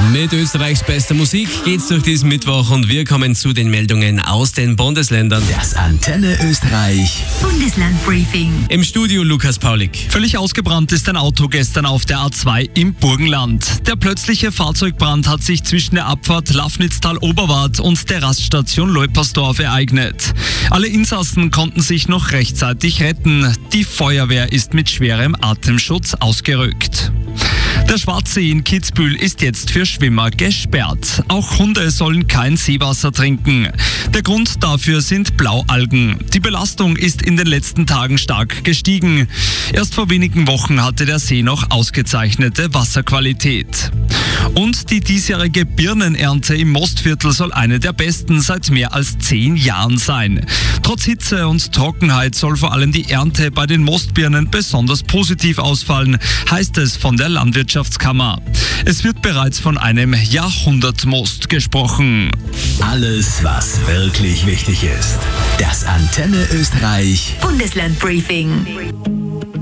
Mit Österreichs bester Musik geht's durch diesen Mittwoch und wir kommen zu den Meldungen aus den Bundesländern. Das Antenne Österreich Bundeslandbriefing. Im Studio Lukas Paulik. Völlig ausgebrannt ist ein Auto gestern auf der A2 im Burgenland. Der plötzliche Fahrzeugbrand hat sich zwischen der Abfahrt Lafnitztal-Oberwart und der Raststation Leupersdorf ereignet. Alle Insassen konnten sich noch rechtzeitig retten. Die Feuerwehr ist mit schwerem Atemschutz ausgerückt. Der Schwarzsee in Kitzbühel ist jetzt für Schwimmer gesperrt. Auch Hunde sollen kein Seewasser trinken. Der Grund dafür sind Blaualgen. Die Belastung ist in den letzten Tagen stark gestiegen. Erst vor wenigen Wochen hatte der See noch ausgezeichnete Wasserqualität. Und die diesjährige Birnenernte im Mostviertel soll eine der besten seit mehr als 10 Jahren sein. Trotz Hitze und Trockenheit soll vor allem die Ernte bei den Mostbirnen besonders positiv ausfallen, heißt es von der Landwirtschaftskammer. Es wird bereits von einem Jahrhundertmost gesprochen. Alles, was wirklich wichtig ist. Das Antenne Österreich Bundeslandbriefing.